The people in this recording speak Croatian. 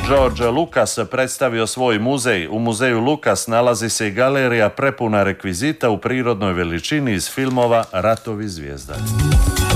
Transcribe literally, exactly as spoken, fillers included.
George Lucas predstavio svoj muzej. U muzeju Lucas nalazi se i galerija prepuna rekvizita u prirodnoj veličini iz filmova Ratovi zvijezda.